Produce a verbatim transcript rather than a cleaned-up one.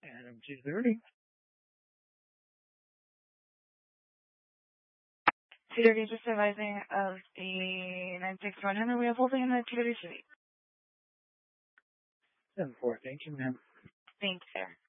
Adam two thirty. two thirty, just advising of the nine six one hundred. We have holding in the two thirty suite. seven four, thank you, ma'am. Thanks, sir.